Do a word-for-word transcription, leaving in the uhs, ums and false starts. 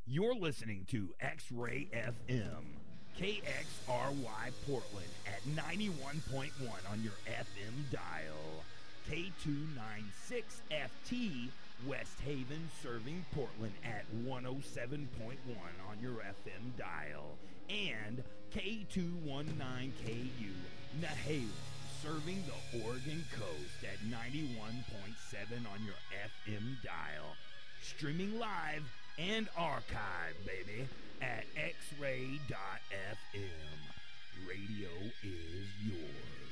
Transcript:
You're listening to X-Ray F M, K X R Y Portland at ninety-one point one on your F M dial. K two ninety-six F T, West Haven, serving Portland at one oh seven point one on your F M dial. And K two nineteen K U, Nehalem, serving the Oregon coast at ninety-one point seven on your F M dial. Streaming live and archive, baby, at x ray dot f m. Radio is yours.